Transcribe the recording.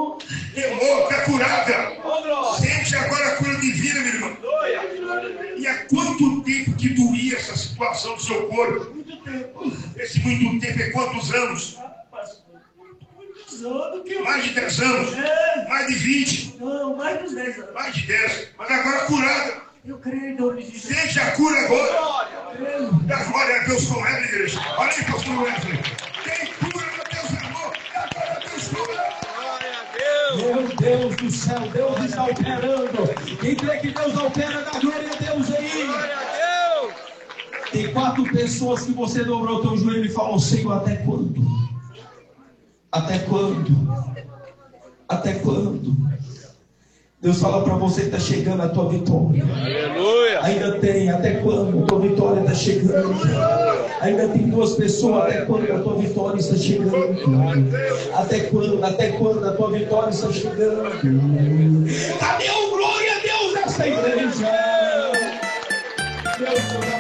Está curada. Sente agora a cura divina, meu irmão. E há quanto tempo que doía essa situação do seu corpo? Muito tempo. Esse muito tempo é quantos anos? Muitos anos. Mais de 10 anos? Mais de 20? Não, mais de 10 anos. Mais de 10. Mas agora curada. Eu creio em nome de Jesus. Sente a cura agora. Dá glória a Deus com ela, igreja. Olha aí, pastor Wesley. Quem cura, meu Deus, amor. E agora Deus cura. Meu Deus do céu, Deus está operando. Quem crê que Deus opera, dá glória a Deus aí. Tem 4 pessoas que você dobrou o teu joelho e falou: Senhor, até quando? Até quando? Até quando? Deus fala para você que está chegando a tua vitória. Aleluia. Ainda tem, até quando a tua vitória está chegando? Ainda tem 2 pessoas, até quando a tua vitória está chegando? Até quando a tua vitória está chegando? Cadê o glória a Deus nessa igreja? Deus